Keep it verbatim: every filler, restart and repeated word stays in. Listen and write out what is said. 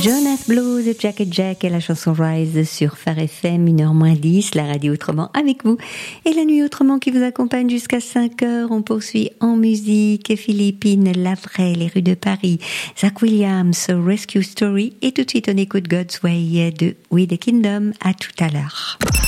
Jonas Blue, The Jacket Jack et la chanson Rise sur Phare F M, une heure moins dix, la radio autrement avec vous. Et la nuit autrement qui vous accompagne jusqu'à cinq heures. On poursuit en musique, Philippines, La Vraie, les rues de Paris, Zach Williams, Rescue Story. Et tout de suite on écoute God's Way de We the Kingdom. À tout à l'heure.